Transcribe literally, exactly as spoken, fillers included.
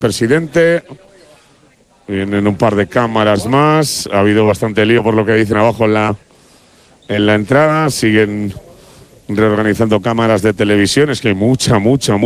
presidente. Vienen un par de cámaras más. Ha habido bastante lío por lo que dicen abajo en la, en la entrada. Siguen reorganizando cámaras de televisión. Es que hay mucha, mucha, mucha.